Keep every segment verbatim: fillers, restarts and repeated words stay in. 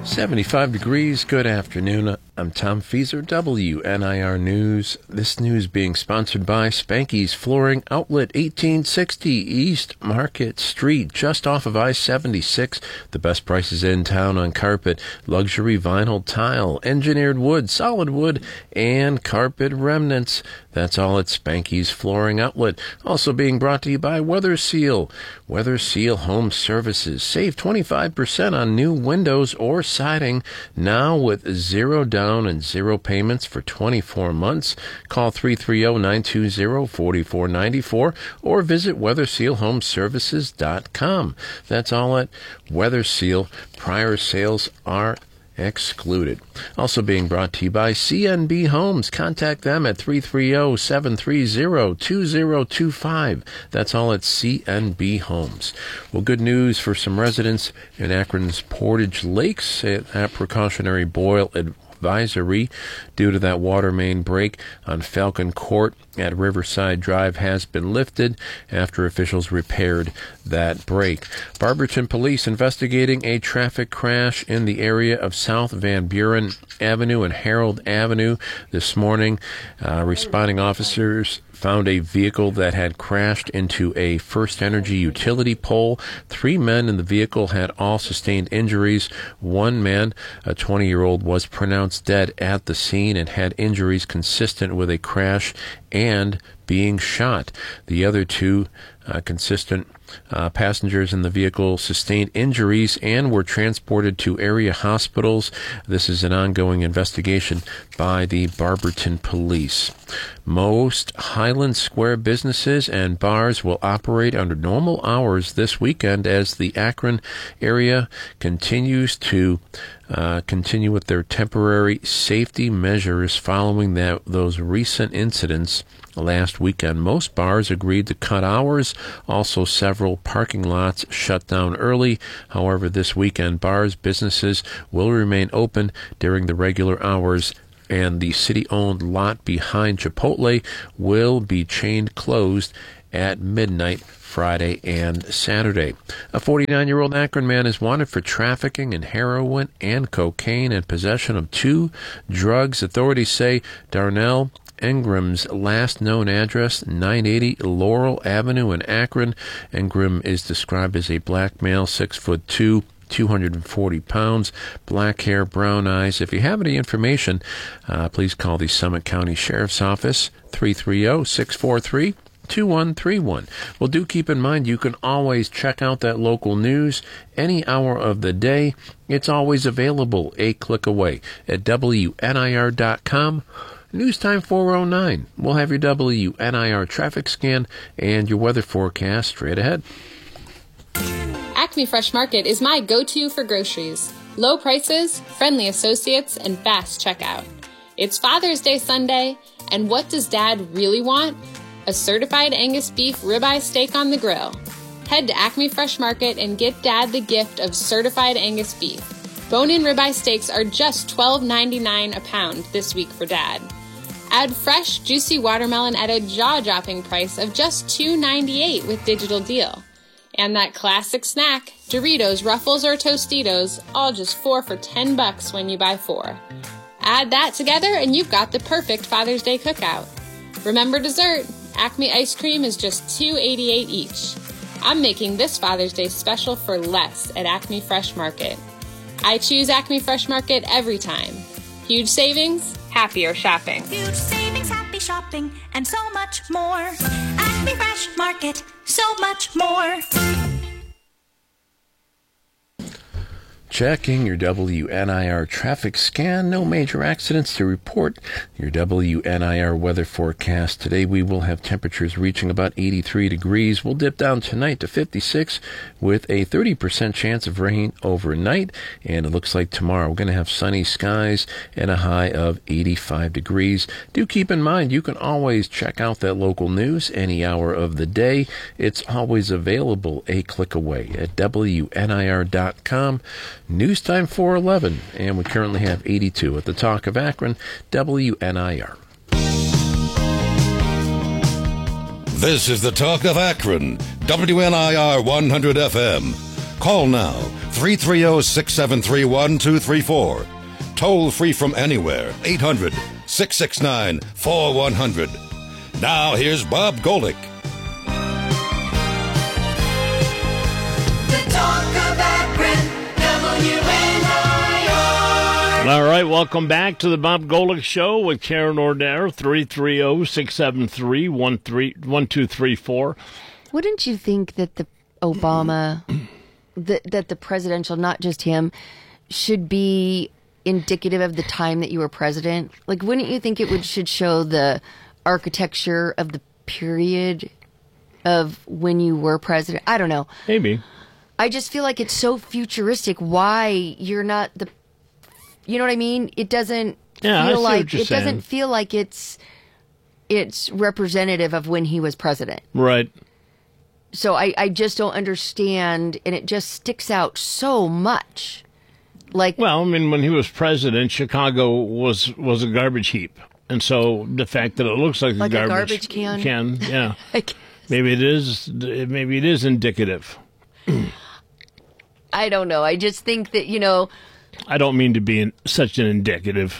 seventy-five degrees. Good afternoon. I'm Tom Feaser, W N I R News. This news being sponsored by Spanky's Flooring Outlet, eighteen sixty East Market Street, just off of I seventy-six. The best prices in town on carpet, luxury vinyl tile, engineered wood, solid wood, and carpet remnants. That's all at Spanky's Flooring Outlet. Also being brought to you by Weather Seal. Weather Seal Home Services. Save twenty-five percent on new windows or siding now with zero down and zero payments for twenty-four months. Call three three zero, nine two zero, four four nine four or visit weather seal home services dot com. That's all at Weather Seal. Prior sales are excluded. Also being brought to you by C N B Homes. Contact them at three three zero, seven three zero, two zero two five. That's all at C N B Homes. Well, good news for some residents in Akron's Portage Lakes. That precautionary boil advisory due to that water main break on Falcon Court at Riverside Drive has been lifted after officials repaired that break. Barberton Police investigating a traffic crash in the area of South Van Buren Avenue and Harold Avenue this morning. Uh, responding officers found a vehicle that had crashed into a First Energy utility pole. Three men in the vehicle had all sustained injuries. One man, a twenty-year-old, was pronounced dead at the scene and had injuries consistent with a crash and being shot. The other two uh, consistent uh, passengers in the vehicle sustained injuries and were transported to area hospitals. This is an ongoing investigation by the Barberton Police. Most Highland Square businesses and bars will operate under normal hours this weekend as the Akron area continues to uh, continue with their temporary safety measures following that those recent incidents last weekend. Most bars agreed to cut hours. Also, several parking lots shut down early. However, this weekend, bars, businesses will remain open during the regular hours, and the city-owned lot behind Chipotle will be chained closed at midnight Friday and Saturday. A forty-nine-year-old Akron man is wanted for trafficking in heroin and cocaine and possession of two drugs. Authorities say Darnell Engram's last known address, nine eighty Laurel Avenue in Akron. Engram is described as a black male, six foot two, two hundred forty pounds, black hair, brown eyes. If you have any information, uh, please call the Summit County Sheriff's Office, three three zero, six four three, two one three one. Well, do keep in mind you can always check out that local news any hour of the day. It's always available a click away at W N I R dot com. News time four oh nine. We'll have your W N I R traffic scan and your weather forecast straight ahead. Acme Fresh Market is my go-to for groceries. Low prices, friendly associates, and fast checkout. It's Father's Day Sunday, and what does Dad really want? A certified Angus beef ribeye steak on the grill. Head to Acme Fresh Market and get Dad the gift of certified Angus beef. Bone-in ribeye steaks are just twelve ninety-nine a pound this week for Dad. Add fresh, juicy watermelon at a jaw-dropping price of just two ninety-eight with Digital Deal. And that classic snack, Doritos, Ruffles, or Tostitos, all just four for ten bucks when you buy four. Add that together and you've got the perfect Father's Day cookout. Remember dessert? Acme ice cream is just two eighty-eight each. I'm making this Father's Day special for less at Acme Fresh Market. I choose Acme Fresh Market every time. Huge savings, happier shopping. Huge savings, happy shopping, and so much more. Acme Fresh Market, so much more. Checking your W N I R traffic scan. No major accidents to report. Your W N I R weather forecast. Today we will have temperatures reaching about eighty-three degrees. We'll dip down tonight to fifty-six with a thirty percent chance of rain overnight. And it looks like tomorrow we're going to have sunny skies and a high of eighty-five degrees. Do keep in mind you can always check out that local news any hour of the day. It's always available a click away at W N I R dot com. News time four eleven, and we currently have eighty-two at the Talk of Akron, W N I R. This is the Talk of Akron, W N I R one hundred F M. Call now, three three zero, six seven three, one two three four. Toll free from anywhere, eight hundred, six six nine, four one zero zero. Now here's Bob Golick. The talk of Akron, W N I R. All right, welcome back to the Bob Golick Show with Karen Order, three three zero, six seven three, one two three four. Wouldn't you think that the Obama, that, that the presidential, not just him, should be indicative of the time that you were president? Like, wouldn't you think it would should show the architecture of the period of when you were president? I don't know. Maybe. I just feel like it's so futuristic. Why you're not the, you know what I mean? It doesn't Yeah, I see feel what like you're it saying. doesn't feel like it's it's representative of when he was president. Right. So I, I just don't understand, and it just sticks out so much. Like, Well, I mean, when he was president, Chicago was was a garbage heap. And so the fact that it looks like, Like a a garbage, garbage can? can yeah. I guess- Maybe it is maybe it is indicative. I don't know. I just think that, you know, I don't mean to be in, such an indicative.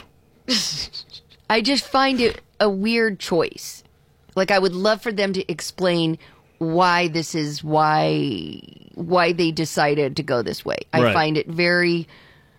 I just find it a weird choice. Like, I would love for them to explain why this is why why they decided to go this way. I Right. find it very,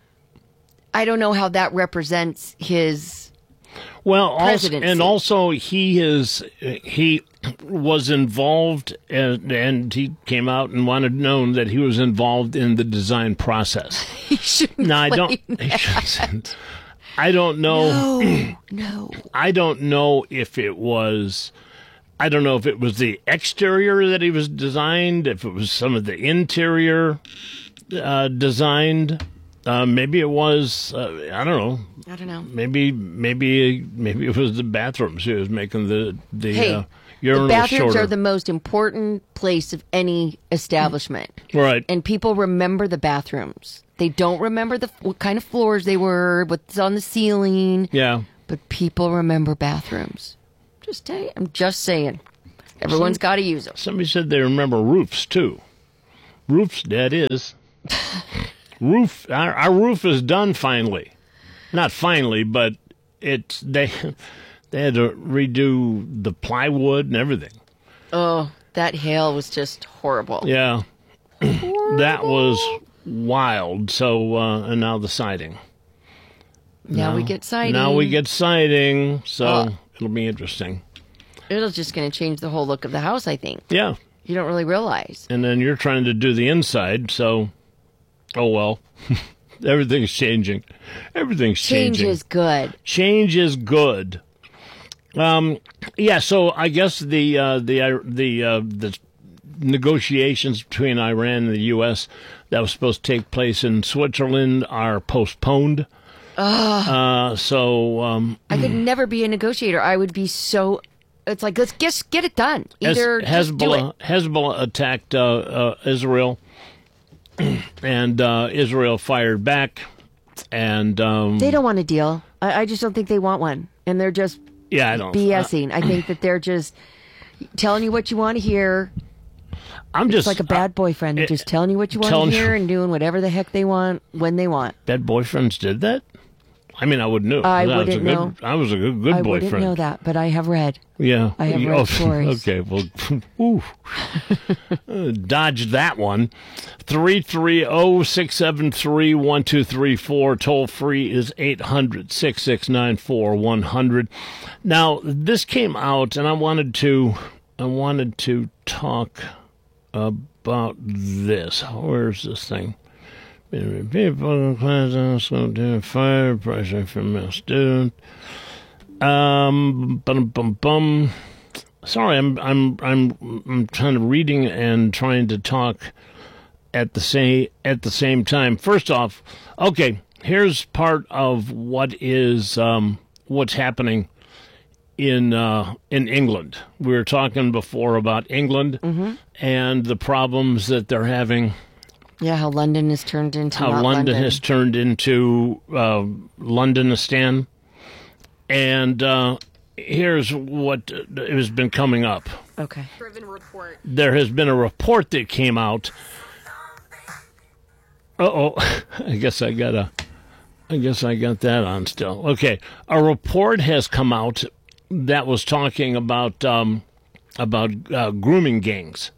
I don't know how that represents his Well, also, presidency. and also he is he was involved, and, and he came out and wanted known that he was involved in the design process. he shouldn't Now I don't. claim He that. shouldn't. I don't know. No, no. I don't know if it was. I don't know if it was the exterior that he was designed, if it was some of the interior uh, designed. Uh, maybe it was. Uh, I don't know. I don't know. Maybe maybe maybe it was the bathrooms. He was making the the Hey, uh, urinal the bathrooms shorter. are the most important place of any establishment. Right. And people remember the bathrooms. They don't remember the what kind of floors they were, what's on the ceiling, Yeah. but people remember bathrooms. Just tell you, I'm just saying. Everyone's got to use them. Somebody said they remember roofs too. Roofs, that is. Roof. Our, our roof is done finally. Not finally, but it's they. They had to redo the plywood and everything. Oh, that hail was just horrible. Yeah, that was wild. So uh, and now the siding. Now we get siding. Now we get siding. So Oh. it'll be interesting. It's just going to change the whole look of the house, I think. Yeah, You don't really realize. and then you're trying to do the inside. So, oh well, everything's changing. Everything's Change changing. is good. Change is good. Um, yeah. So I guess the uh, the uh, the uh, the negotiations between Iran and the U S that was supposed to take place in Switzerland are postponed. Uh, so um, I could never be a negotiator. I would be so. It's like, let's just get it done. Either Hez- just do it. Hezbollah Hezbollah attacked uh, uh, Israel, and uh, Israel fired back, and um, They don't want a deal. I, I just don't think they want one. And they're just yeah, I don't. BSing. I think that they're just telling you what you want to hear. I'm just It's like a bad boyfriend. They're it- just telling you what you want telling to you- hear and doing whatever the heck they want when they want. Bad boyfriends did that. I mean, I wouldn't know. I was wouldn't a good, know. I was a good, good I boyfriend. wouldn't know that, but I have read. Yeah, I have You- read oh, stories. Okay, well, ooh. Uh, dodged that one. Three three zero six seven three one two three four. Toll free is eight hundred six six nine four one hundred. Now this came out, and I wanted to, I wanted to talk about this. Where's this thing? People in class so doing fire pressure from a student. Um, bum, bum, bum. Sorry, I'm I'm I'm I'm kind of reading and trying to talk at the same at the same time. First off, okay, here's part of what is um, what's happening in uh, in England. We were talking before about England Mm-hmm. and the problems that they're having. Yeah, how London has turned into How not London, London has turned into uh, Londonistan. And uh, here's what has been coming up. Okay. There has been a report that came out Uh-oh. I guess I got a, I guess I got that on still. Okay. A report has come out that was talking about, um, about uh, grooming gangs,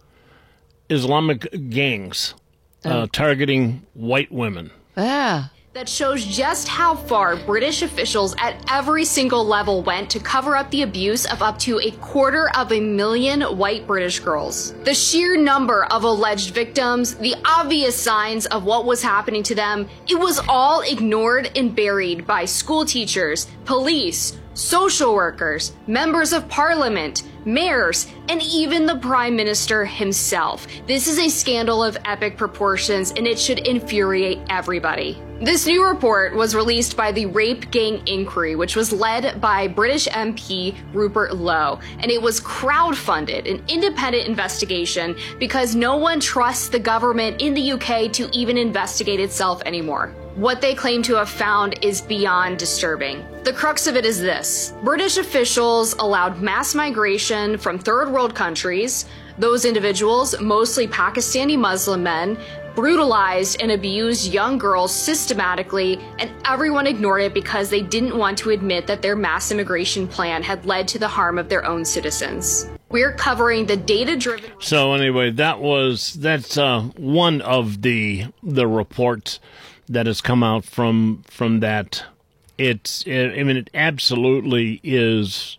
Islamic gangs, uh, targeting white women. Ah. That shows just how far British officials at every single level went to cover up the abuse of up to a quarter of a million white British girls. The sheer number of alleged victims, the obvious signs of what was happening to them, it was all ignored and buried by school teachers, police, social workers, members of parliament, mayors, and even the Prime Minister himself. This is a scandal of epic proportions, and it should infuriate everybody. This new report was released by the Rape Gang Inquiry, which was led by British M P Rupert Lowe, and it was crowdfunded, an independent investigation, because no one trusts the government in the U K to even investigate itself anymore. What they claim to have found is beyond disturbing. The crux of it is this: British officials allowed mass migration from third world countries. Those individuals, mostly Pakistani Muslim men, brutalized and abused young girls systematically, and everyone ignored it because they didn't want to admit that their mass immigration plan had led to the harm of their own citizens. We're covering the data-driven... So anyway, that was, that's uh, one of the the reports that has come out from from that. It's, it, I mean, it absolutely is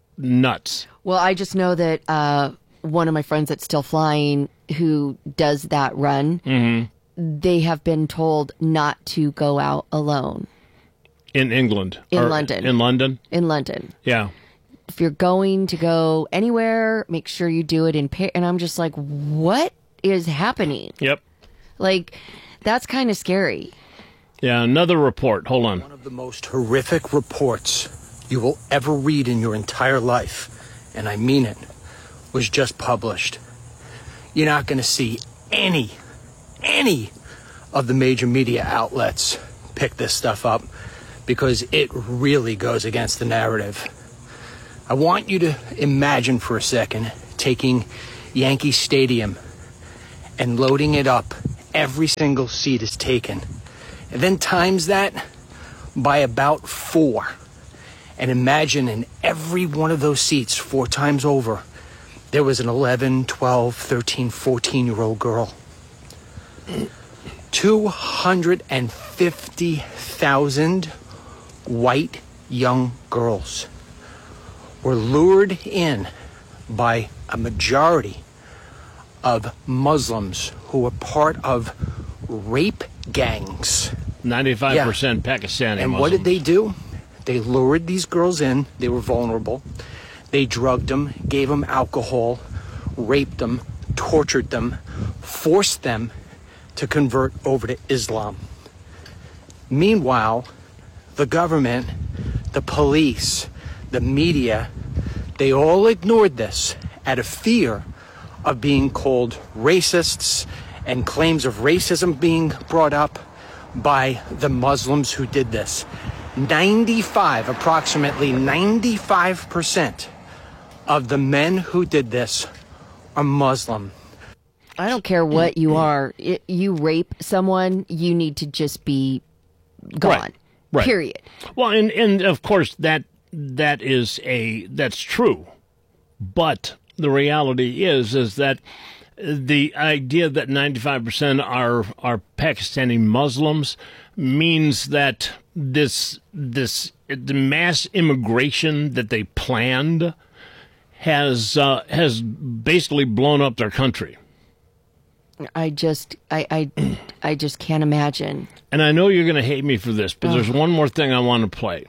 nuts. Well, I just know that uh, one of my friends that's still flying, who does that run, mm-hmm. they have been told not to go out alone. In England? In Or London. In London? In London. Yeah. If you're going to go anywhere, make sure you do it in pair. And I'm just like, what is happening? Yep. Like, that's kind of scary. Yeah, another report. Hold on. One of the most horrific reports you will ever read in your entire life, and I mean it, was just published. You're not going to see any, any of the major media outlets pick this stuff up because it really goes against the narrative. I want you to imagine for a second taking Yankee Stadium and loading it up. Every single seat is taken. And then times that by about four. And imagine in every one of those seats, four times over, there was an eleven, twelve, thirteen, fourteen-year-old girl. two hundred fifty thousand white young girls were lured in by a majority of Muslims who were part of rape gangs. ninety-five percent yeah. Pakistani And Muslims. what did they do? They lured these girls in. They were vulnerable. They drugged them, gave them alcohol, raped them, tortured them, forced them to convert over to Islam. Meanwhile, the government, the police, the media, they all ignored this out of fear of being called racists and claims of racism being brought up by the Muslims who did this. ninety-five, approximately ninety-five percent of the men who did this are Muslim. I don't care what you are. It, you rape someone, you need to just be gone. Right. Right. Period. Well, and, and of course that that is a that's true. But the reality is is that the idea that ninety-five percent are are Pakistani Muslims means that this this the mass immigration that they planned has uh, has basically blown up their country. I just I I, I just can't imagine. And I know you're going to hate me for this, but oh. there's one more thing I want to play.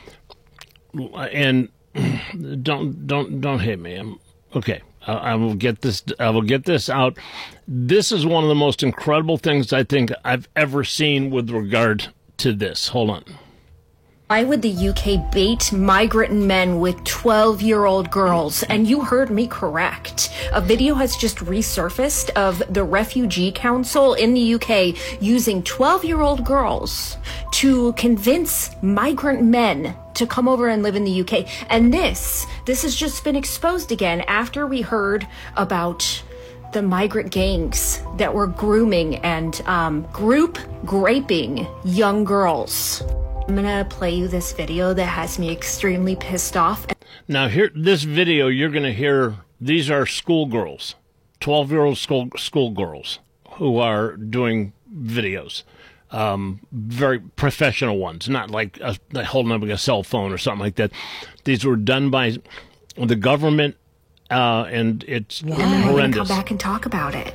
And don't don't don't hate me. I'm, okay. I will get this. I will get this out. This is one of the most incredible things I think I've ever seen with regard to this. Hold on. Why would the U K bait migrant men with twelve-year-old girls? And you heard me correct. A video has just resurfaced of the Refugee Council in the U K using twelve-year-old girls to convince migrant men to come over and live in the U K. And this, this has just been exposed again after we heard about the migrant gangs that were grooming and um, group raping young girls. I'm gonna play you this video that has me extremely pissed off. Now, here, this video, you're going to hear, these are schoolgirls, twelve-year-old school schoolgirls who are doing videos, um, very professional ones, not like a, holding up a cell phone or something like that. These were done by the government, uh, and it's And then we're gonna horrendous. come back and talk about it.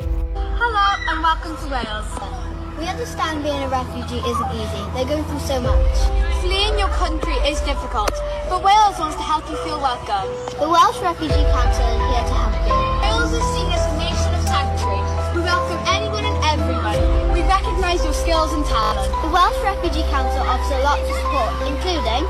Hello and welcome to Wales. We understand being a refugee isn't easy. They're going through so much. Fleeing your country is difficult, but Wales wants to help you feel welcome. The Welsh Refugee Council is here to help you. Wales is seen as a nation of sanctuary. We welcome anyone and everyone. We recognise your skills and talent. The Welsh Refugee Council offers a lot of support, including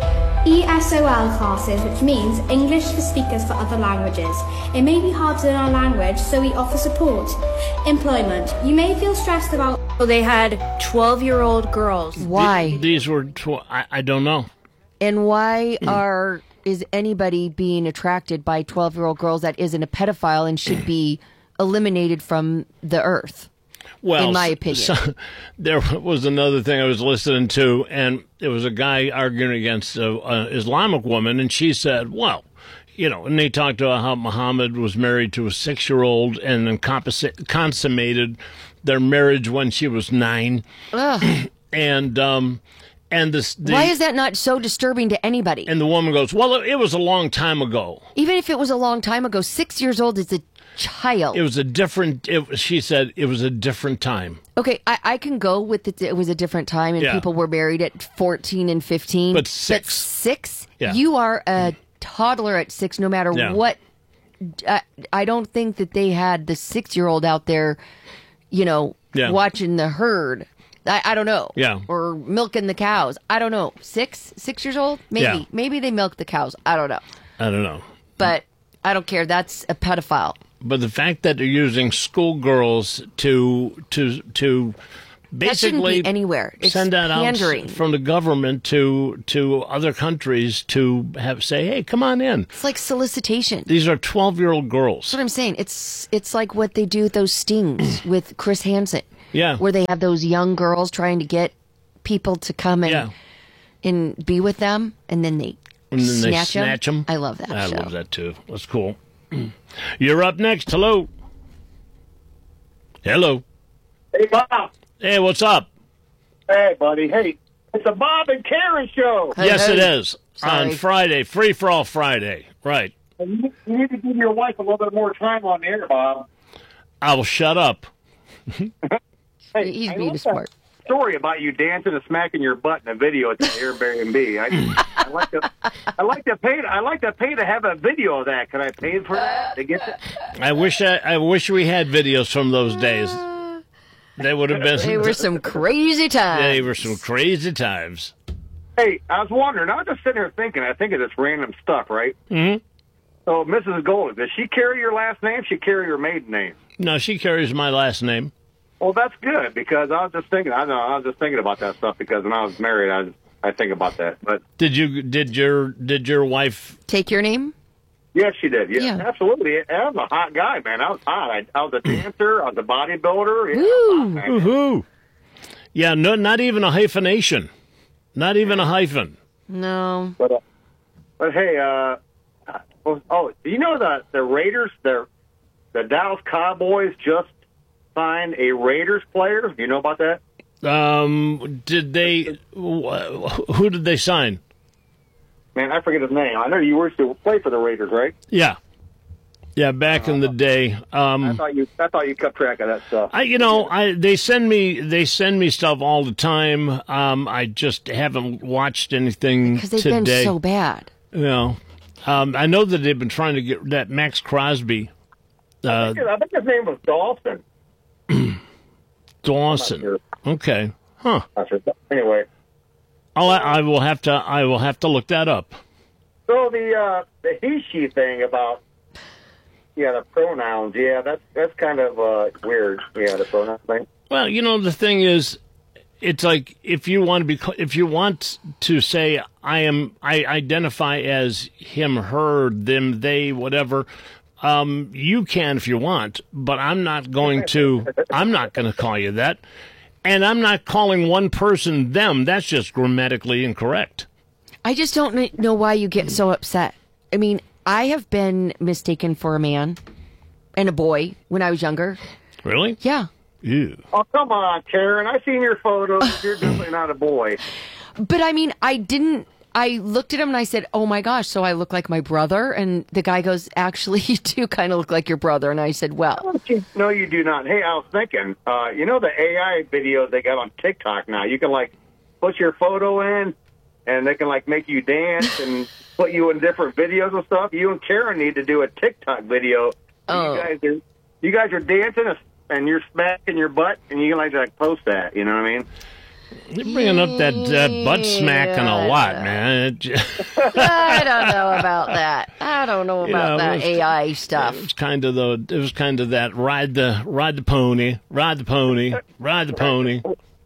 E S O L classes, which means English for speakers for other languages. It may be hard to learn our language, so we offer support. Employment. You may feel stressed about... So they had twelve-year-old girls. Why? Th- these were, tw- I, I don't know. And why are is anybody being attracted by twelve-year-old girls that isn't a pedophile and should be eliminated from the earth? Well, in my opinion. So, there was another thing I was listening to, and it was a guy arguing against an Islamic woman, and she said, well, you know, and they talked about how Muhammad was married to a six-year-old and then compensa- consummated their marriage when she was nine. Ugh. And, um, and this... The, Why is that not so disturbing to anybody? And the woman goes, well, it was a long time ago. Even if it was a long time ago, six years old is a child. It was a different, it, she said it was a different time. Okay, I, I can go with it. It was a different time and Yeah. people were married at fourteen and fifteen. But six. But six? Yeah. You are a toddler at six, no matter Yeah. what. I, I don't think that they had the six-year-old out there, you know, Yeah. watching the herd. I, I don't know. Yeah. Or milking the cows. I don't know. Six? Six years old? Maybe. Yeah. Maybe they milk the cows. I don't know. I don't know. But I don't care. That's a pedophile. But the fact that they're using schoolgirls to to to That shouldn't basically be anywhere. It's send that pandering. out from the government to to other countries to have say, hey, come on in. It's like solicitation. These are twelve-year-old girls. That's what I'm saying. It's it's like what they do with those stings with Chris Hansen. Yeah. Where they have those young girls trying to get people to come and Yeah. and be with them, and then they And then they snatch, snatch them. I love that I show. love that too. That's cool. You're up next. Hello. Hello. Hey, Bob. Hey, what's up? Hey, buddy. Hey, it's a Bob and Karen show. yes, it is. Sorry. On Friday. Free for all Friday. Right. You you need to give your wife a little bit more time on the air, Bob. I will shut up. Hey, He's I being like smart. that story about you dancing and smacking your butt in a video at the Airbnb. I, I like to, I like to pay. I like to pay to have a video of that. Can I pay for that to get that? I wish I, I wish we had videos from those days. They would have been. They were some crazy times. They were some crazy times. Hey, I was wondering. I was just sitting here thinking. I think of this random stuff, right? Mm-hmm. So, Missus Golden, does she carry your last name? She carry your maiden name? No, she carries my last name. Well, that's good because I was just thinking. I know I was just thinking about that stuff because when I was married, I I think about that. But Did you? Did your? Did your wife? Take your name? yes, she did. Yeah, Yeah. absolutely. I was a hot guy, man. I was hot. I, I was a dancer. I was a bodybuilder. Yeah, I was Woo. hot, man. Woohoo! Yeah, no, not even a hyphenation. Not even a hyphen. No. But uh, but hey, uh, well, oh, do you know the the Raiders? The the Dallas Cowboys just signed a Raiders player. Do you know about that? Um, did they? wh- Who did they sign? Man, I forget his name. I know you used to play for the Raiders, right? Yeah, yeah. Back in the day, I um, thought you I thought you kept track of that stuff. I you know I they send me they send me stuff all the time. Um, I just haven't watched anything Because they've today. been so bad. You know, um, I know that they've been trying to get that Max Crosby, I, uh, think, I think his name was Dawson. Dawson. sure. Okay, huh? Not sure. Anyway, I'll, I will have to I will have to look that up. so the uh, the he she thing about yeah the pronouns, yeah that's that's kind of uh, weird. Yeah, the pronoun thing. Well, you know, the thing is, it's like if you want to be, if you want to say I am, I identify as him, her, them, they, whatever. Um, you can if you want, but I'm not going to. I'm not going to call you that, and I'm not calling one person them. That's just grammatically incorrect. I just don't kn- know why you get so upset. I mean, I have been mistaken for a man and a boy when I was younger. Really? Yeah. Ew. Oh, come on, Karen. I've seen your photos. You're definitely not a boy. But I mean, I didn't. I looked at him and I said, "Oh my gosh!" So I look like my brother, and the guy goes, "Actually, you do kind of look like your brother." And I said, "Well, no, you do not." Hey, I was thinking, uh, you know, the A I videos they got on TikTok now. You can like put your photo in, and they can like make you dance and put you in different videos and stuff. You and Karen need to do a TikTok video. Oh. You guys are, you guys are dancing and you're smacking your butt, and you can like like post that. You know what I mean? You're bringing up that uh, butt smacking a lot, man. It, I don't know about that. I don't know You about know, that it was- A I stuff." It was kind of the. It was kind of that ride the ride the pony, ride the pony, ride the pony.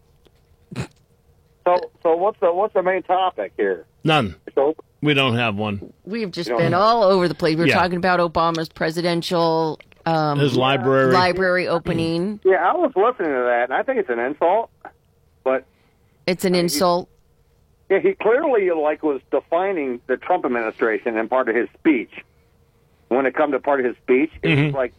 So, so what's the what's the main topic here? None. So, We don't have one. We've just You know- been all over the place. We were Yeah. talking about Obama's presidential um, His library. library opening. yeah, I was listening to that, and I think it's an insult, but It's an insult. yeah, he clearly like was defining the Trump administration in part of his speech. When it come to part of his speech, it was Mhm. like,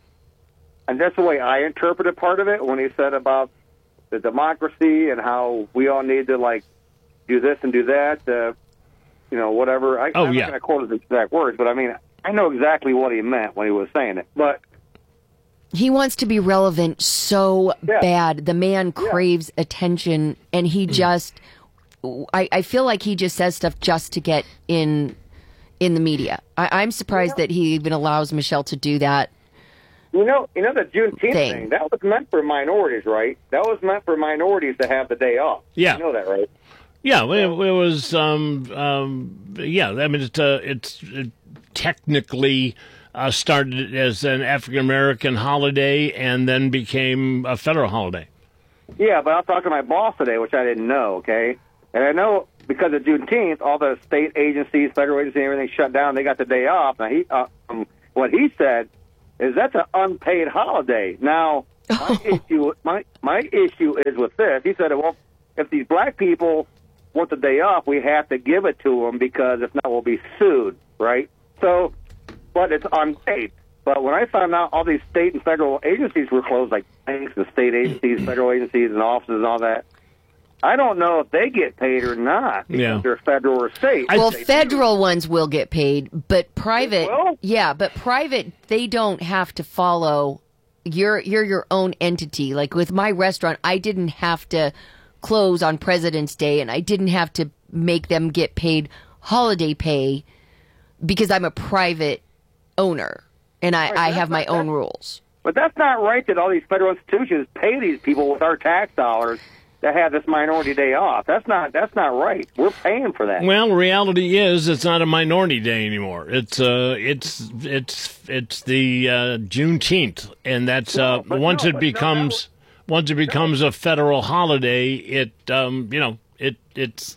and that's the way I interpreted part of it when he said about the democracy and how we all need to like do this and do that, uh, you know, whatever. I, Oh, I'm yeah. not going to quote his exact words, but I mean, I know exactly what he meant when he was saying it. But He wants to be relevant so Yeah. bad. The man craves attention, and he just. I, I feel like he just says stuff just to get in in the media. I, I'm surprised that he even allows Michelle to do that. you know, you know the Juneteenth Thing. thing that was meant for minorities, right? That was meant for minorities to have the day off. Yeah. You know that, right? Yeah, it, it was. Um, um, yeah, I mean, it's uh, it's it technically uh, started as an African American holiday and then became a federal holiday. Yeah, but I was talking to my boss today, which I didn't know, okay? And I know because of Juneteenth, all the state agencies, federal agencies, everything shut down. They got the day off. Now, he, uh, um, what he said is that's an unpaid holiday. Now, my issue, my my issue is with this. He said, well, if these black people want the day off, we have to give it to them because if not, we'll be sued, right? So, but it's unpaid. But when I found out all these state and federal agencies were closed, like banks and state agencies, federal agencies and offices and all that, I don't know if they get paid or not because Yeah. they're federal or state. Well, They- federal ones will get paid, but private, will? yeah, but private, they don't have to follow. You're you're your own entity. Like with my restaurant, I didn't have to close on President's Day, and I didn't have to make them get paid holiday pay because I'm a private owner and I, I have my own rules. But that's not right that all these federal institutions pay these people with our tax dollars to have this minority day off. That's not that's not right. We're paying for that. Well, reality is it's not a minority day anymore. It's uh, it's it's it's the uh, Juneteenth, and that's uh, but once no, it but no, becomes once it becomes a federal holiday, it um, you know it it's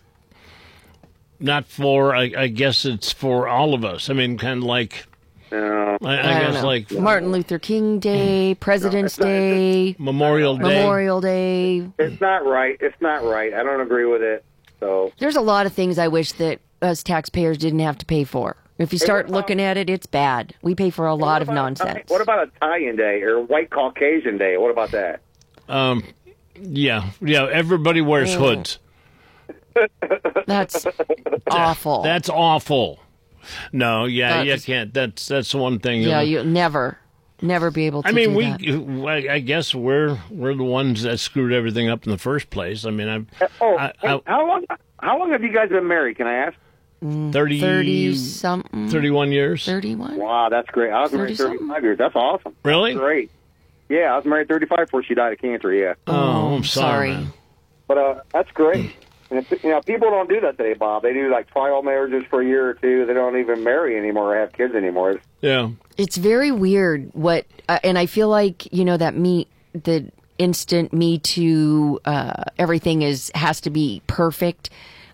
not for I, I guess it's for all of us. I mean, kind of like Yeah. I, I, I don't guess know. like Martin Luther King Day, President's Day, Memorial Day. Memorial Day. It's not right. It's not right. I don't agree with it. So There's a lot of things I wish that us taxpayers didn't have to pay for. If you start looking at it, it's bad. We pay for a lot of nonsense. what about Italian Day or White Caucasian Day? What about that? Um, yeah, yeah. Everybody wears Mm. hoods. That's awful. That's awful. No, yeah, you That's- can't. That's that's one thing. yeah, you'll never, never be able to I mean, do we. that. I I guess we're we're the ones that screwed everything up in the first place. I mean, I'm Oh, I, hey, I, how long? How long have you guys been married? Can I ask? thirty, thirty-something. thirty-one years. thirty-one? Wow, that's great. I was married thirty-five years. That's awesome. Really? That's great. Yeah, I was married thirty-five before she died of cancer. Yeah. Oh, I'm sorry. man. But uh, that's great. And if, you know, people don't do that today, Bob. They do like trial marriages for a year or two. They don't even marry anymore or have kids anymore. It's, Yeah. It's very weird what, uh, and I feel like, you know, that me, the instant Me Too, uh, everything is, has to be perfect.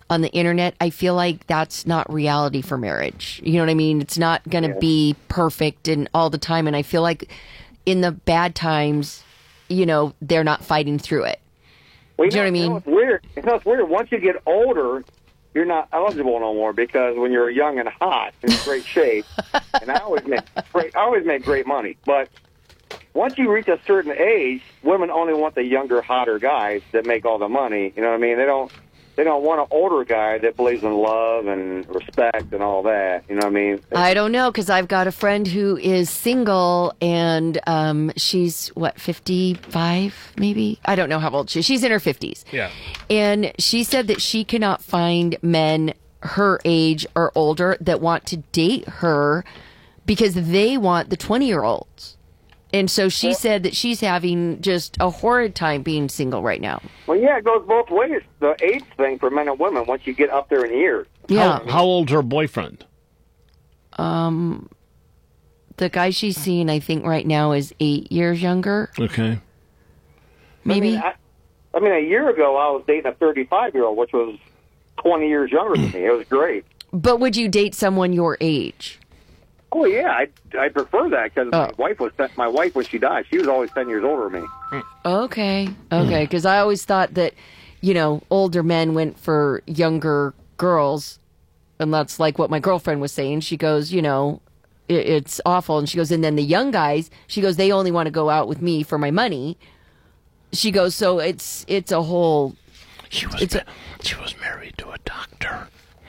on the internet, I feel like that's not reality for marriage. You know what I mean? It's not going to Yeah. be perfect and all the time. And I feel like in the bad times, you know, they're not fighting through it. Well, Do you know what I mean? You know, it's weird. You know, it's weird. Once you get older, you're not eligible no more because when you're young and hot and in great shape, and I always make great, I always make great money. But once you reach a certain age, women only want the younger, hotter guys that make all the money. You know what I mean? They don't. They don't want an older guy that believes in love and respect and all that. You know what I mean? I don't know, because I've got a friend who is single, and um, she's, what, fifty-five, maybe? I don't know how old she is. She's in her fifties. Yeah. And she said that she cannot find men her age or older that want to date her because they want the twenty-year-olds. And so she said that she's having just a horrid time being single right now. Well, yeah, it goes both ways. The age thing for men and women, once you get up there in years. Yeah. How, how old's her boyfriend? Um, the guy she's seeing, I think, right now is eight years younger. Okay. Maybe. I mean, I, I mean, a year ago, I was dating a thirty-five-year-old, which was twenty years younger than me. It was great. But would you date someone your age? Oh yeah, I I prefer that because Oh. my wife was my wife when she died. She was always ten years older than me. Okay, okay, because I always thought that, you know, older men went for younger girls, and that's like what my girlfriend was saying. She goes, you know, it, it's awful, and she goes, and then the young guys, she goes, they only want to go out with me for my money. She goes, so it's it's a whole. She was it's a, she was married to a doctor.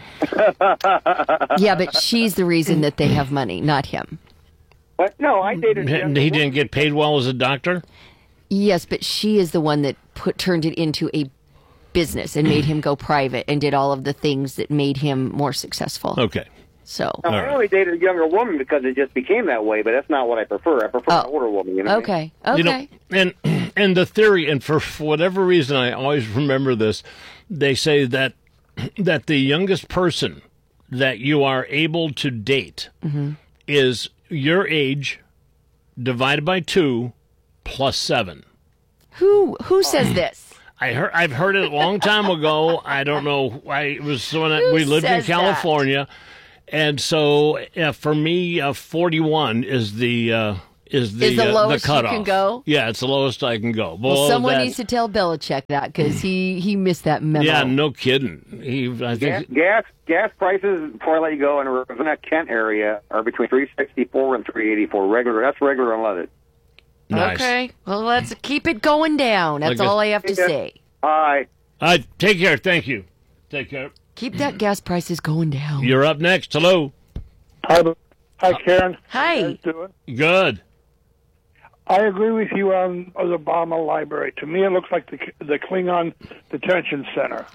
yeah, but she's the reason that they have money, not him. But no, I dated. He, he didn't get paid well as a doctor? Yes, but she is the one that put turned it into a business and made him go private and did all of the things that made him more successful. Okay. So No, I only dated a younger woman because it just became that way. But that's not what I prefer. I prefer an older woman. You know. what I mean? okay, okay. You know, and and the theory, and for, for whatever reason, I always remember this. They say that that the youngest person that you are able to date Mm-hmm. is your age divided by two plus seven. Who who says this? I heard I've heard it a long time ago. I don't know. I it was when I, we lived in says California, and so uh, for me, uh, forty-one is the uh, is the Is the uh, lowest the you cutoff. can go? Yeah, it's the lowest I can go. Well, Below someone that- needs to tell Belichick that because he he missed that memo. Yeah, no kidding. He, I Gas, think. gas gas prices before I let you go in the Ravenna, Kent area are between three sixty-four and three eighty-four regular. That's regular unleaded. Nice. Okay, well let's keep it going down. That's Like a- all I have to Yeah. say. Hi. Uh, take care. Thank you. Take care. Keep that gas prices going down. You're up next. Hello. Hi, hi, Karen. Hi. How you doing? Good. I agree with you on the Obama Library. To me, it looks like the the Klingon Detention Center.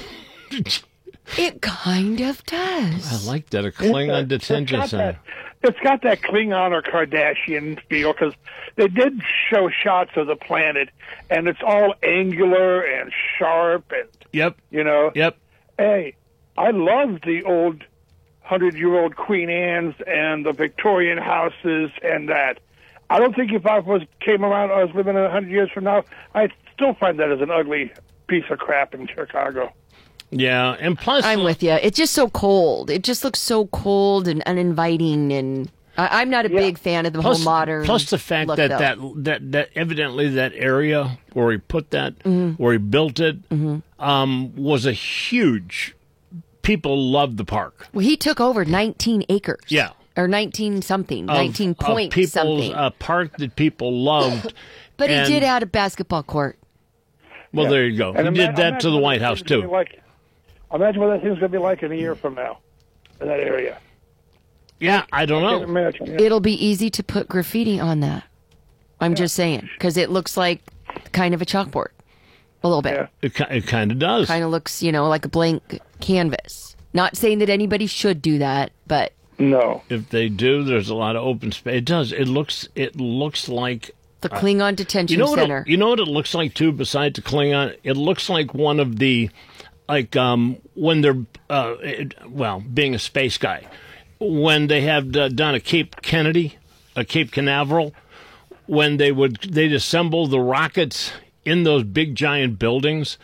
It kind of does. I like that. A Klingon detention got center. That, it's got that Klingon or Kardashian feel because they did show shots of the planet, and it's all angular and sharp, and Yep. you know. Yep. Hey, I love the old hundred-year-old Queen Anne's and the Victorian houses and that. I don't think if I was came around, I was living in a hundred years from now, I'd still find that as an ugly piece of crap in Chicago. Yeah, and plus, I'm with you. It's just so cold. It just looks so cold and uninviting, and I, I'm not a big fan of the plus, whole modern. plus the fact look, that, though. that that that evidently that area where he put that, Mhm. where he built it, Mhm. um, was a huge. People loved the park. Well, he took over nineteen acres. Yeah. Or nineteen something, Of- nineteen of point people's, something. A park that people loved. But and- he did add a basketball court. Well, Yeah. there you go. And he ima- did that to imagine the what White that House thing's gonna too. be Like, imagine what that thing's going to be like in a year from now in that area. Yeah, I don't I know. can't imagine. yeah. It'll be easy to put graffiti on that. I'm just saying, because it looks like kind of a chalkboard. A little bit. It, ki- it kind of does. Kind of looks, you know, like a blank canvas. Not saying that anybody should do that, but No. If they do, there's a lot of open space. It does. It looks. It looks like the uh, Klingon Detention you know what Center. It, you know what it looks like too. Besides the Klingon, it looks like one of the, like um when they're uh it, well being a space guy, when they have uh, done a Cape Kennedy, a Cape Canaveral, when they would they'd assemble the rockets in those big giant buildings.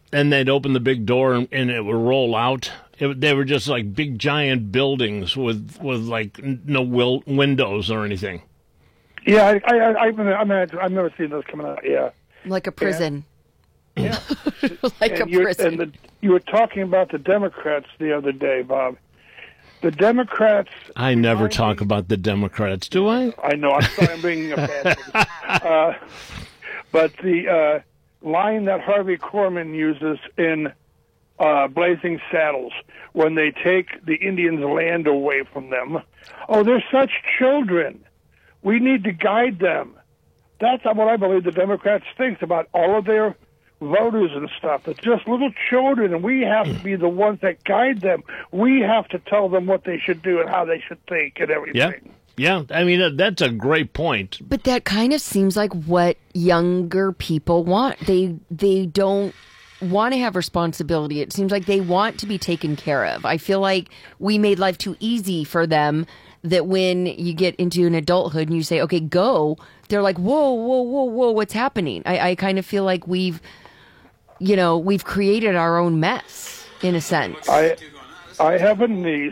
and they'd open the big door and, and it would roll out. It, they were just like big giant buildings with with like no will, windows or anything. Yeah, I, I, I've, been, I've, never, I've never seen those coming out. Yeah, like a prison. Yeah, like and a prison. And the, you were talking about the Democrats the other day, Bob. The Democrats. I never talk about the Democrats, do I? I know. I'm sorry, I'm being a bad thing. uh, but the uh, line that Harvey Korman uses in uh, Blazing Saddles, when they take the Indians' land away from them, oh, they're such children. We need to guide them. That's what I believe the Democrats think about all of their voters and stuff. They're just little children, and we have to be the ones that guide them. We have to tell them what they should do and how they should think and everything. Yeah, yeah. I mean, uh, that's a great point. But that kind of seems like what younger people want. They they don't want to have responsibility. It seems like they want to be taken care of. I feel like we made life too easy for them, that when you get into an adulthood and you say, okay, go, they're like, whoa, whoa, whoa, whoa, what's happening? I, I kind of feel like we've, you know, we've created our own mess, in a sense. I, I have a niece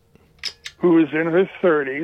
who is in her thirties.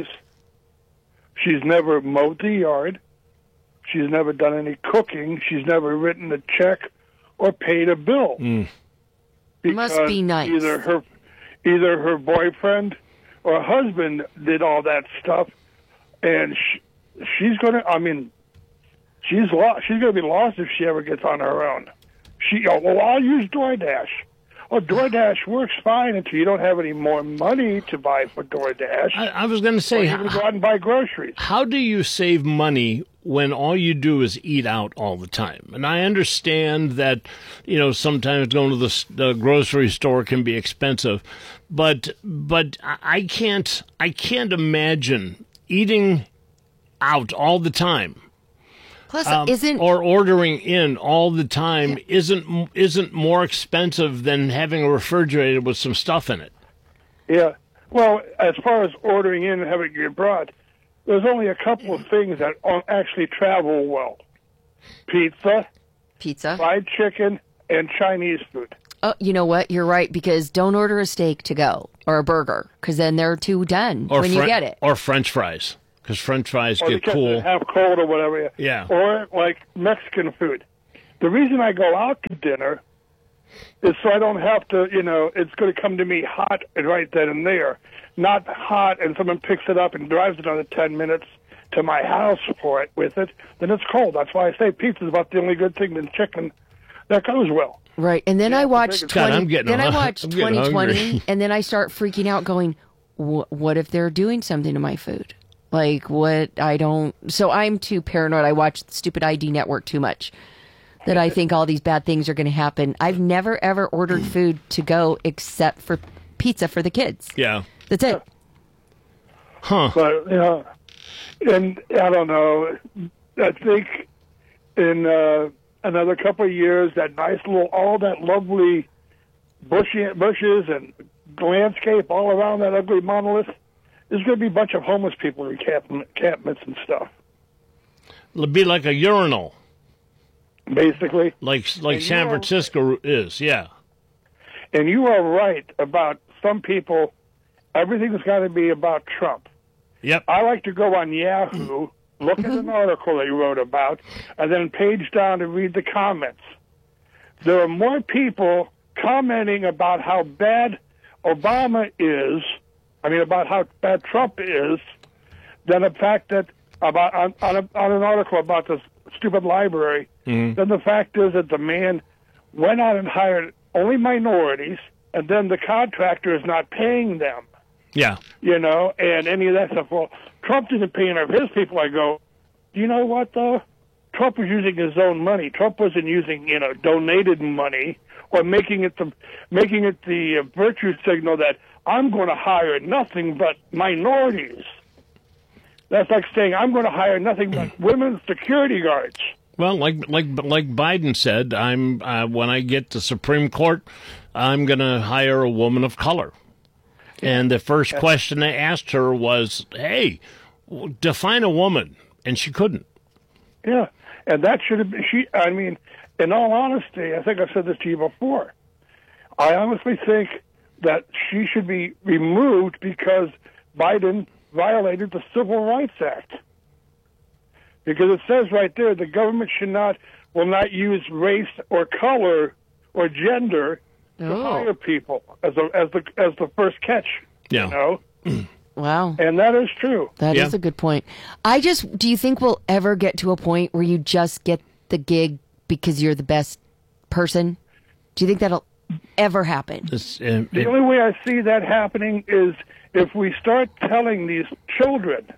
She's never mowed the yard. She's never done any cooking. She's never written a check or paid a bill. Mm. Must be nice. Either her, either her boyfriend or husband did all that stuff, and she, she's gonna. I mean, she's lost. She's gonna be lost if she ever gets on her own. She. Oh, well, I'll use DoorDash. Oh, DoorDash works fine until you don't have any more money to buy for DoorDash. I, I was going to say, or you can go out and buy groceries. How do you save money when all you do is eat out all the time? And I understand that, you know, sometimes going to the, the grocery store can be expensive, but but I can't I can't imagine eating out all the time. Plus, Um, isn't or ordering in all the time isn't isn't more expensive than having a refrigerator with some stuff in it. Yeah. Well, as far as ordering in and having it brought, there's only a couple of things that actually travel well: pizza, pizza, fried chicken, and Chinese food. Oh, you know what? You're right, because don't order a steak to go or a burger, because then they're too done Or when fre- you get it. Or French fries, because French fries Or get because cool. they're half cold or whatever. Yeah. Or like Mexican food. The reason I go out to dinner is so I don't have to, you know, it's going to come to me hot and right then and there. Not hot and someone picks it up and drives another ten minutes to my house for it with it. Then it's cold. That's why I say pizza is about the only good thing than chicken that goes well. Right, and then I watched God, I'm twenty. getting Then I hung- watched I'm getting twenty twenty, hungry. and then I start freaking out, going, "Wh- "What if they're doing something to my food? Like what? I don't." So I'm too paranoid. I watch the stupid I D network too much, that I think all these bad things are going to happen. I've never ever ordered food to go except for pizza for the kids. Yeah. That's it. Huh. But, you know, and I don't know, I think in uh, another couple of years, that nice little, all that lovely bushy, bushes and landscape all around that ugly monolith, there's going to be a bunch of homeless people in camp, encampments and stuff. It'll be like a urinal. Basically. Like like And San you know- Francisco is, yeah. And you are right about some people, everything's got to be about Trump. Yep. I like to go on Yahoo, look at an article they wrote about, and then page down and read the comments. There are more people commenting about how bad Obama is, I mean, about how bad Trump is, than the fact that, about on, on, a, on an article about this stupid library, Mhm. then the fact is that the man went out and hired only minorities, and then the contractor is not paying them. Yeah. You know, and any of that stuff. Well, Trump didn't pay any of his people. I go, do you know what, though? Trump was using his own money. Trump wasn't using, you know, donated money or making it the making it the uh, virtue signal that I'm going to hire nothing but minorities. That's like saying I'm going to hire nothing but women's security guards. Well, like like like Biden said, I'm uh, when I get to Supreme Court, I'm going to hire a woman of color. And the first question they asked her was, "Hey, w- define a woman," and she couldn't. Yeah, and that should have been. She, I mean, in all honesty, I think I've said this to you before, I honestly think that she should be removed because Biden violated the Civil Rights Act. Because it says right there, the government should not, will not use race or color or gender to Oh. hire people as a, as the as the first catch. Yeah. You know? Wow. And that is true. That is a good point. I just, do you think we'll ever get to a point where you just get the gig because you're the best person? Do you think that'll ever happen? This, uh, The only way I see that happening is if we start telling these children,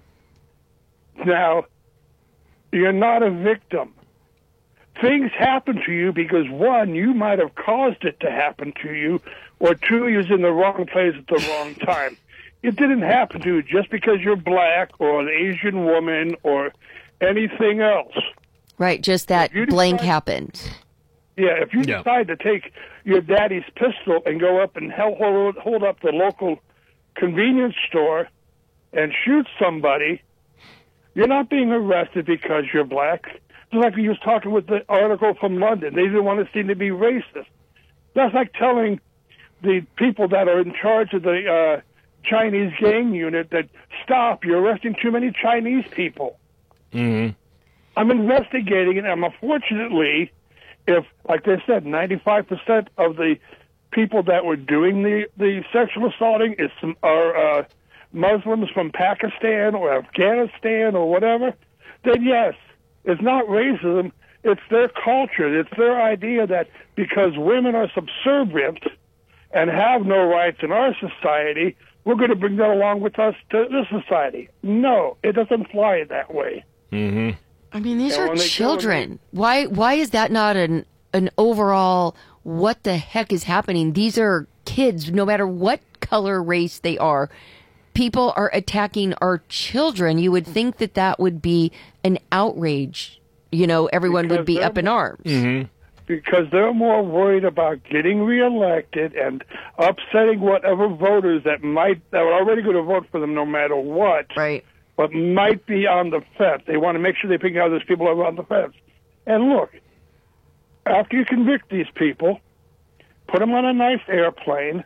now, you're not a victim. Things happen to you because, one, you might have caused it to happen to you, or two, you was in the wrong place at the wrong time. It didn't happen to you just because you're black or an Asian woman or anything else. Right, just that you blank decide- happened. Yeah, if you Yeah. decide to take your daddy's pistol and go up and hel- hold, hold up the local convenience store and shoot somebody, you're not being arrested because you're black. Just like he was talking with the article from London. They didn't want to seem to be racist. That's like telling the people that are in charge of the uh, Chinese gang unit that, stop, you're arresting too many Chinese people. Mm-hmm. I'm investigating it, and unfortunately, if, like they said, ninety-five percent of the people that were doing the, the sexual assaulting is some, are uh, Muslims from Pakistan or Afghanistan or whatever, then yes, it's not racism, it's their culture, it's their idea that because women are subservient and have no rights in our society, we're going to bring that along with us to this society. No, it doesn't fly that way. Mm-hmm. I mean, these And are when they go children. Why why is that not an an overall what the heck is happening? These are kids, no matter what color, race they are. People are attacking our children. You would think that that would be an outrage. You know, everyone Because would be they're- up in arms. Mm-hmm. Because they're more worried about getting reelected and upsetting whatever voters that might that are already going to vote for them no matter what, right? But might be on the fence. They want to make sure they pick out those people who are on the fence. And look, after you convict these people, put them on a nice airplane,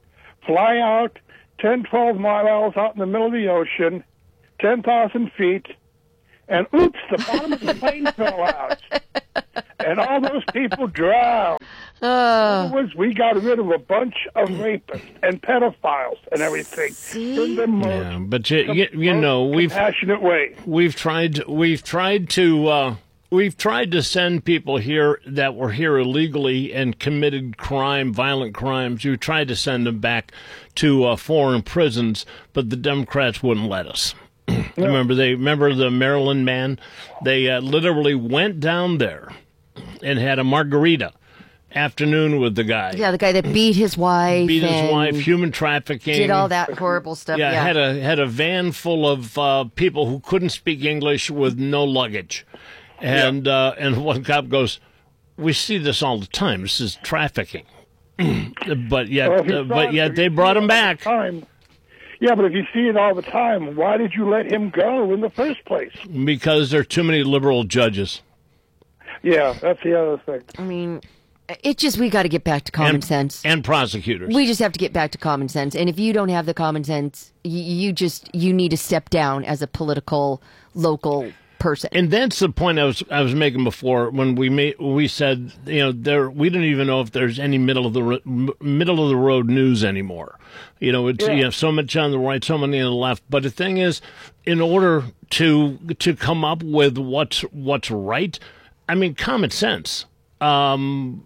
fly out ten, twelve miles out in the middle of the ocean, ten thousand feet, and oops, the bottom of the plane fell out. And all those people drowned. Uh, In other words, we got rid of a bunch of rapists and pedophiles and everything in the most Yeah, but you, you, you know we've compassionate way. We've tried we've tried to uh, we've tried to send people here that were here illegally and committed crime, violent crimes. We tried to send them back to uh, foreign prisons, but the Democrats wouldn't let us. Remember they remember the Maryland man? They uh, literally went down there and had a margarita afternoon with the guy. Yeah, the guy that beat his wife, Beat his and wife, human trafficking, did all that horrible stuff. Yeah, Yeah, had a had a van full of uh, people who couldn't speak English with no luggage, and uh, and one cop goes, "We see this all the time. This is trafficking." but yet, Well, if you uh, saw but it- yet if they you brought see it him all back. the time- Yeah, but if you see it all the time, why did you let him go in the first place? Because there are too many liberal judges. Yeah, that's the other thing. I mean, it just, we got to get back to common and, sense. And prosecutors. We just have to get back to common sense. And if you don't have the common sense, you, you just, you need to step down as a political, local person. And that's the point I was I was making before when we made we said you know there we don't even know if there's any middle of the ro- m- middle of the road news anymore. You know, it's Yeah. you have so much on the right, so many on the left. But the thing is, in order to to come up with what's what's right, I mean, common sense, um,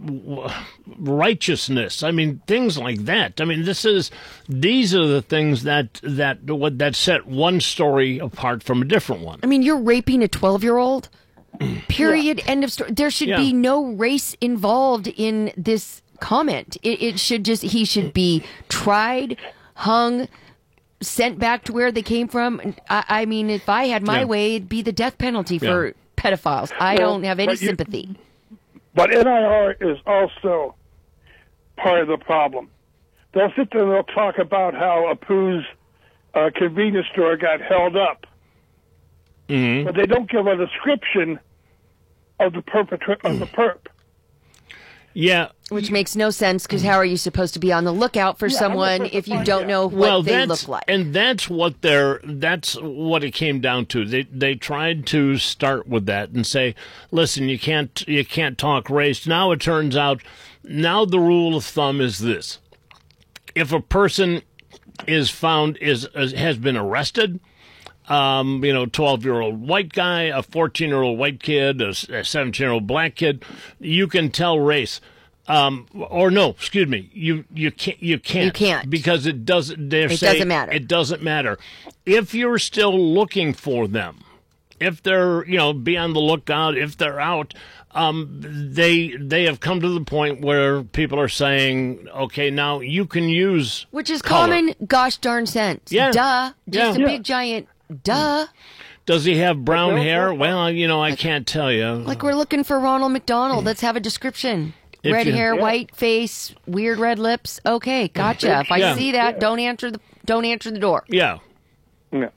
righteousness. I mean, things like that. I mean, this is these are the things that that what that set one story apart from a different one. I mean, you're raping a twelve-year-old? Period. End of story. There should Yeah. be no race involved in this comment. It, it should just, he should be tried, hung, sent back to where they came from. I, I mean, if I had my Yeah. way, it'd be the death penalty for Yeah. pedophiles. I Well, don't have any but you- sympathy. But N I R is also part of the problem. They'll sit there and they'll talk about how Apu's uh, convenience store got held up. Mm-hmm. But they don't give a description of the perpetra- of the perp. Yeah. Which makes no sense, because how are you supposed to be on the lookout for Yeah, someone I'm if you don't know what well, they that's, look like? And that's what they're that's what it came down to. They they tried to start with that and say, listen, you can't you can't talk race. Now it turns out now the rule of thumb is this. If a person is found is, is has been arrested, um, you know, twelve-year-old white guy, a fourteen-year-old white kid, a seventeen-year-old black kid, you can tell race. Um, or no, excuse me, you you can't you can't You can't. because it doesn't. They're It saying doesn't matter. It doesn't matter if you're still looking for them. If they're you know be on the lookout. If they're out, um, they they have come to the point where people are saying, okay, now you can use Which is color. common gosh darn sense. Yeah. Duh. Just Yeah. a big giant duh. Does he have brown hair? Well, you know, I can't tell you. Like we're looking for Ronald McDonald. Let's have a description. If Red you- hair, Yeah. white face, weird red lips. Okay, gotcha. If I Yeah. see that, don't answer the don't answer the door. Yeah. Yeah.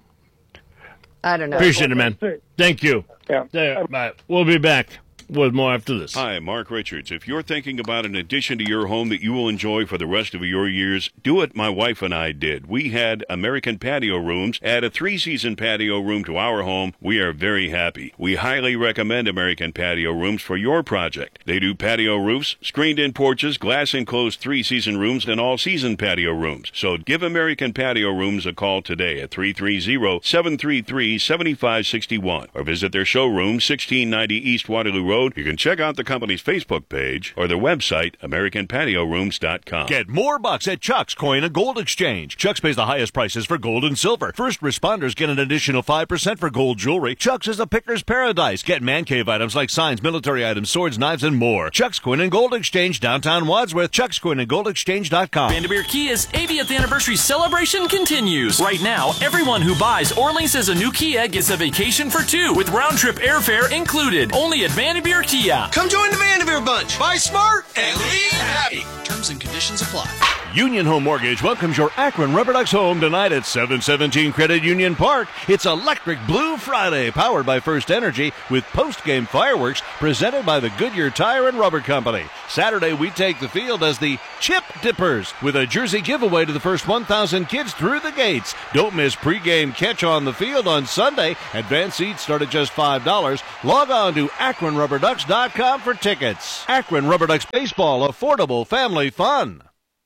I don't know. Appreciate it, man. Thank you. Yeah. There, bye. We'll be back with more after this. Hi, Mark Richards. If you're thinking about an addition to your home that you will enjoy for the rest of your years, do what my wife and I did. We had American Patio Rooms, add a three-season patio room to our home. We are very happy. We highly recommend American Patio Rooms for your project. They do patio roofs, screened-in porches, glass-enclosed three-season rooms, and all-season patio rooms. So give American Patio Rooms a call today at three three zero, seven three three, seven five six one or visit their showroom, sixteen ninety East Waterloo Road. You can check out the company's Facebook page or their website, american patio rooms dot com. Get more bucks at Chuck's Coin and Gold Exchange. Chuck's pays the highest prices for gold and silver. First responders get an additional five percent for gold jewelry. Chuck's is a picker's paradise. Get man cave items like signs, military items, swords, knives, and more. Chuck's Coin and Gold Exchange, downtown Wadsworth. Chuck's Coin and Gold Exchange dot com. Vanderbeer Kia's eightieth anniversary celebration continues. Right now, everyone who buys or leases a new Kia gets a vacation for two with round-trip airfare included. Only at Vanderbeer Kia. Come join the Vanderveer Bunch. Buy smart and leave happy. Terms and conditions apply. Union Home Mortgage welcomes your Akron Rubber Ducks home tonight at seven seventeen Credit Union Park. It's Electric Blue Friday, powered by First Energy, with post-game fireworks presented by the Goodyear Tire and Rubber Company. Saturday, we take the field as the Chip Dippers, with a jersey giveaway to the first one thousand kids through the gates. Don't miss pregame catch on the field on Sunday. Advance seats start at just five dollars. Log on to akron rubber ducks dot com for tickets. Akron Rubber Ducks Baseball, affordable family fun.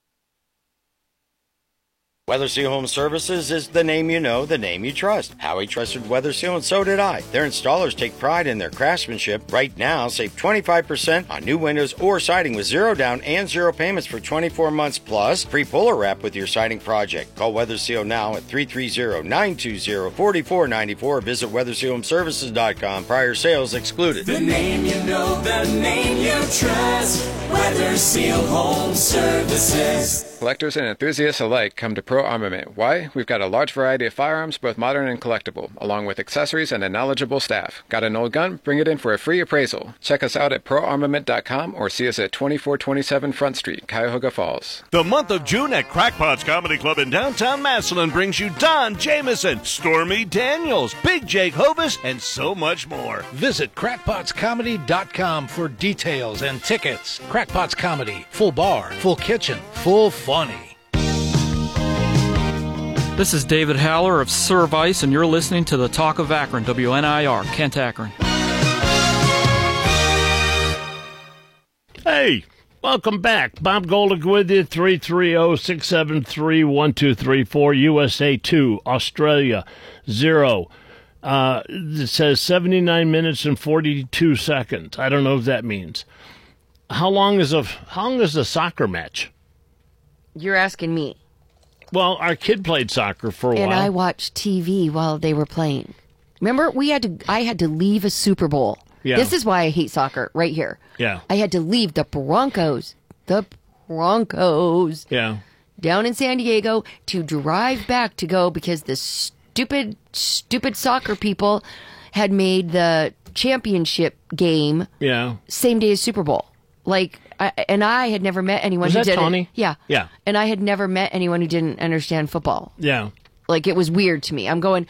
Weather Seal Home Services is the name you know, the name you trust. Howie trusted Weather Seal, and so did I. Their installers take pride in their craftsmanship. Right now, save twenty-five percent on new windows or siding with zero down and zero payments for twenty-four months, plus free puller wrap with your siding project. Call Weather Seal now at three three zero, nine two zero, four four nine four. Visit weather seal home services dot com. Prior sales excluded. The name you know, the name you trust. Weather Seal Home Services. Collectors and enthusiasts alike come to Pro Armament. Why? We've got a large variety of firearms, both modern and collectible, along with accessories and a knowledgeable staff. Got an old gun? Bring it in for a free appraisal. Check us out at pro armament dot com or see us at twenty-four twenty-seven Front Street, Cuyahoga Falls. The month of June at Crackpot's Comedy Club in downtown Massillon brings you Don Jameson, Stormy Daniels, Big Jake Hovis, and so much more. Visit crackpots comedy dot com for details and tickets. Crackpots Comedy, full bar, full kitchen, full funny. This is David Haller of Service, and you're listening to the Talk of Akron, W N I R, Kent, Akron. Hey, welcome back. Bob Golick with you, three three zero, six seven three, one two three four, U S A two, Australia zero. Uh, it says seventy-nine minutes and forty-two seconds. I don't know what that means. How long is a, how long is a soccer match? You're asking me. Well, our kid played soccer for a And while. I watched T V while they were playing. Remember, we had to. I had to leave a Super Bowl. Yeah. This is why I hate soccer. Right here. Yeah. I had to leave the Broncos, the Broncos, Yeah. down in San Diego to drive back to go because the stupid, stupid soccer people had made the championship game Yeah. same day as Super Bowl. Like, I, and I had never met anyone Was who that didn't. Tawny? Yeah. Yeah. And I had never met anyone who didn't understand football. Yeah. Like, it was weird to me. I'm going,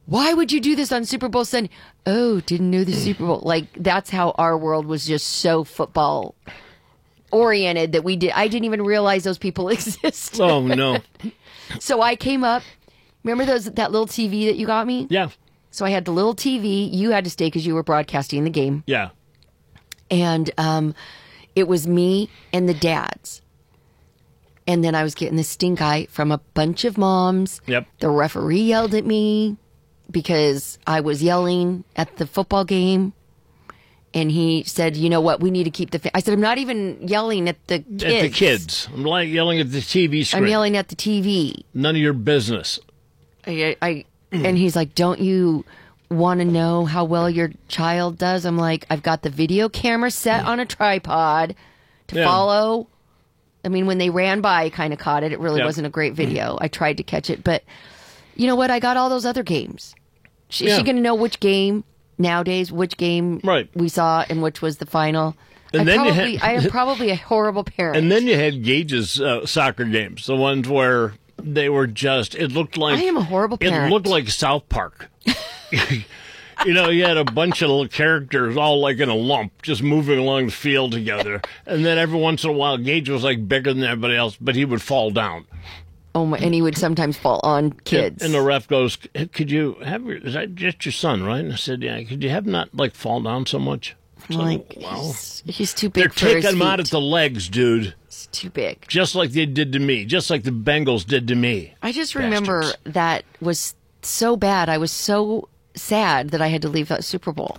why would you do this on Super Bowl Sunday? Oh, didn't know the Super Bowl. Like, that's how our world was just so football oriented that we did. I didn't even realize those people existed. Oh, no. So I came up. Remember those that little T V that you got me? Yeah. So I had the little T V. You had to stay because you were broadcasting the game. Yeah. And um, it was me and the dads. And then I was getting the stink eye from a bunch of moms. Yep. The referee yelled at me because I was yelling at the football game. And he said, you know what, we need to keep the... Fa-. I said, I'm not even yelling at the kids. At the kids. I'm like yelling at the T V screen. I'm yelling at the T V. None of your business. I, I And he's like, don't you want to know how well your child does? I'm like, I've got the video camera set on a tripod to Yeah. follow. I mean, when they ran by, I kind of caught it. It really Yep. wasn't a great video. I tried to catch it. But you know what? I got all those other games. Is Yeah. she going to know which game nowadays, which game right. we saw and which was the final? And I, then you probably, had- I am probably a horrible parent. And then you had Gage's uh, soccer games, the ones where they were just, it looked like... I am a horrible It parent. looked like South Park. You know, you had a bunch of little characters all like in a lump, just moving along the field together. And then every once in a while, Gage was like bigger than everybody else, but he would fall down. Oh my! And he would sometimes fall on kids. And the ref goes, "Could you have your? Is that just your son, right?" And I said, "Yeah." Could you have not like fall down so much? So, Like, wow. he's, he's too big They're for his taking him out feet. at the legs, dude. It's too big. Just like they did to me. Just like the Bengals did to me. I just remember that was so bad. I was so sad that I had to leave that Super Bowl.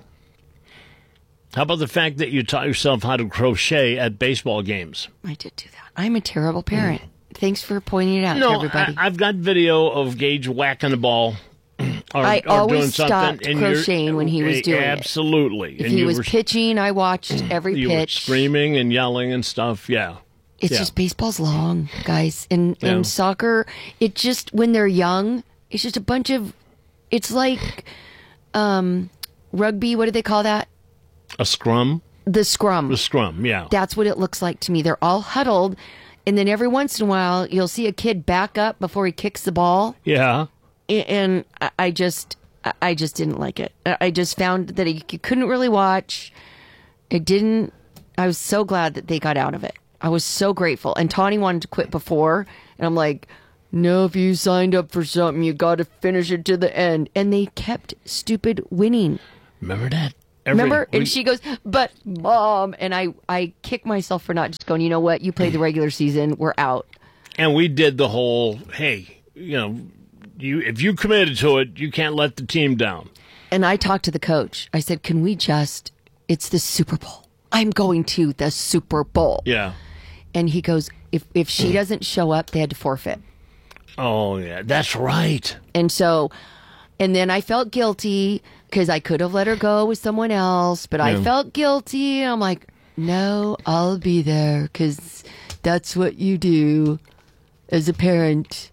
How about the fact that you taught yourself how to crochet at baseball games? I did do that. I'm a terrible parent. Thanks for pointing it out to No, everybody. I, I've got video of Gage whacking the ball. Or, I or always doing something, stopped and you're- crocheting when he was eh, doing it. Absolutely. If and he you was were, pitching, I watched every you were pitch. screaming and yelling and stuff. Yeah. It's Yeah. just baseball's long, guys. And Yeah. and soccer, it just when they're young, it's just a bunch of it's like um rugby, what do they call that? A scrum. The scrum. The scrum. Yeah. That's what it looks like to me. They're all huddled, and then every once in a while you'll see a kid back up before he kicks the ball. Yeah. A- And I- I just I- I just didn't like it. I I just found that I couldn't really watch. It didn't I was so glad that they got out of it. I was so grateful. And Tawny wanted to quit before, and I'm like, no, if you signed up for something, you got to finish it to the end. And they kept stupid winning. Remember that? Every- Remember? we- And she goes, but mom, and I, I kick myself for not just going, you know what? You played the regular season. We're out. And we did the whole, hey, you know, you if you committed to it, you can't let the team down. And I talked to the coach. I said, can we just, it's the Super Bowl. I'm going to the Super Bowl. Yeah. And he goes, if, if she doesn't show up, they had to forfeit. Oh, yeah. That's right. And so, and then I felt guilty because I could have let her go with someone else, but I Yeah. felt guilty. I'm like, no, I'll be there because that's what you do as a parent.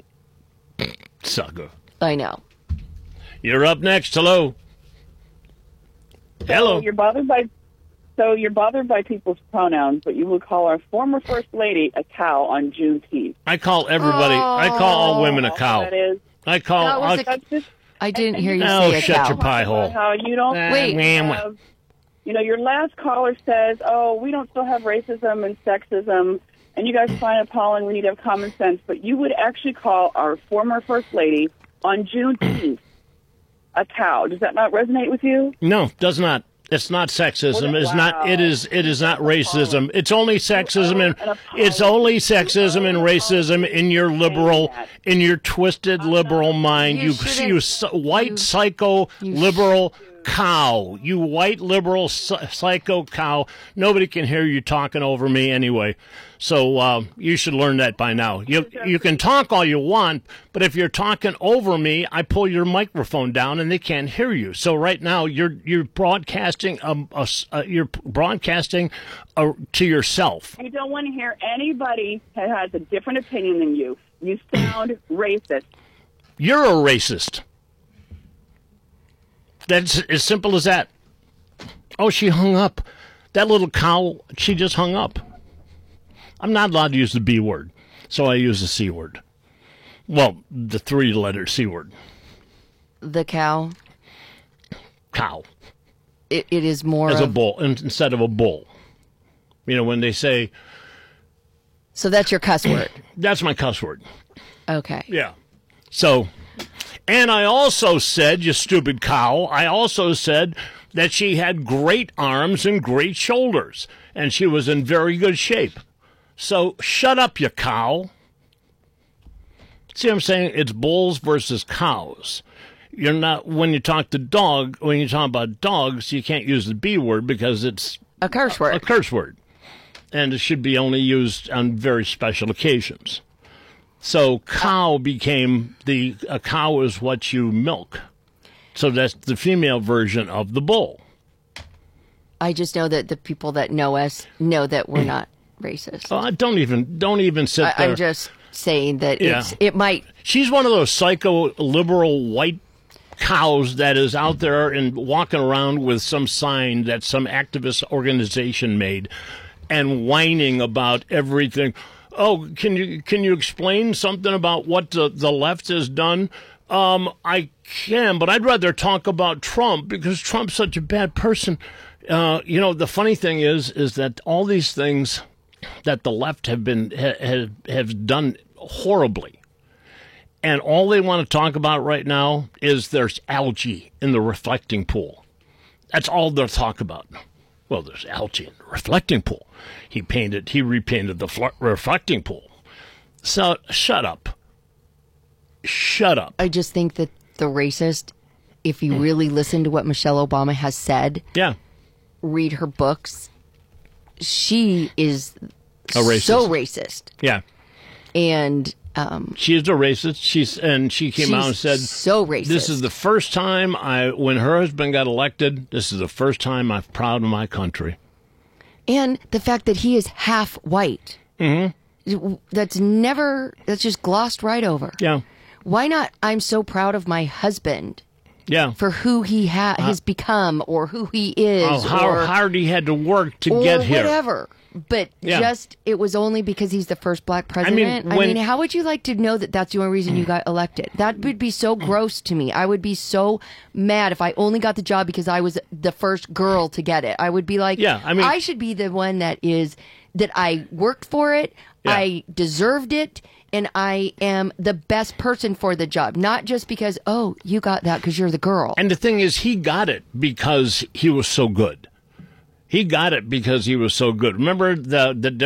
Sucker. I know. You're up next. Hello. Hello. So you're bothered by, so you're bothered by people's pronouns, but you will call our former first lady a cow on Juneteenth. I call everybody, I call all women a cow. That is. I call, That was I, a- that's just- I didn't hear you Oh, say a shut cow. your pie hole. How you don't Wait. have, you know, your last caller says, "Oh, we don't still have racism and sexism," and you guys find it appalling. We need to have common sense. But you would actually call our former first lady on Juneteenth a cow. Does that not resonate with you? No, does not. It's not sexism. Well, It's not. It is. It is not racism. It's only sexism and it's only sexism and racism in your liberal, in your twisted liberal mind. You, you, s- white psycho liberal cow. You white liberal psy- psycho cow. Nobody can hear you talking over me anyway. So uh, you should learn that by now. You you can talk all you want, but if you're talking over me, I pull your microphone down and they can't hear you. So right now you're you're broadcasting um a, a, you're broadcasting uh to yourself. You don't want to hear anybody that has a different opinion than you. You sound racist. You're a racist. That's as simple as that. Oh, she hung up. That little cow, she just hung up. I'm not allowed to use the B word, so I use the C word. Well, the three-letter C word. the cow? Cow. It, it is more As of, a bull in- instead of a bull. You know, when they say... So that's your cuss word? That's my cuss word. Okay. Yeah. So, and I also said, you stupid cow, I also said that she had great arms and great shoulders, and she was in very good shape. So, shut up, you cow. See what I'm saying? It's bulls versus cows. You're not, when you talk to dog, when you talk about dogs, you can't use the B word because it's a curse word. A curse word. And it should be only used on very special occasions. So cow became the, a cow is what you milk. So that's the female version of the bull. I just know that the people that know us know that we're not racist. Oh, don't even, don't even sit I, there. I'm just saying that Yeah. it's, it might. She's one of those psycho liberal white cows that is out there and walking around with some sign that some activist organization made and whining about everything. Oh, can you can you explain something about what the, the left has done? Um, I can, but I'd rather talk about Trump because Trump's such a bad person. Uh, you know, the funny thing is, is that all these things that the left have been ha, have, have done horribly, and all they want to talk about right now is there's algae in the reflecting pool. That's all they'll talk about. Well, there's algae in the reflecting pool. He painted, he repainted the fl- reflecting pool. So shut up. Shut up. I just think that the racist, if you really listen to what Michelle Obama has said, yeah, read her books, she is A racist. so racist. Yeah. And um, she is a racist. She's and she came She's out and said, so racist. This is the first time I, when her husband got elected, this is the first time I'm proud of my country. and the fact that he is half white. Mm-hmm. That's never, that's just glossed right over. Yeah. Why not, I'm so proud of my husband. Yeah. For who he ha- Uh, has become or who he is. Oh, how or, hard he had to work to or get here. whatever. But Yeah. just, it was only because he's the first black president. I when- mean, how would you like to know that that's the only reason you got elected? That would be so gross to me. I would be so mad if I only got the job because I was the first girl to get it. I would be like, Yeah, I mean- I should be the one that is, that I worked for it, Yeah. I deserved it, and I am the best person for the job. Not just because, oh, you got that because you're the girl. And the thing is, he got it because he was so good. He got it because he was so good. Remember the the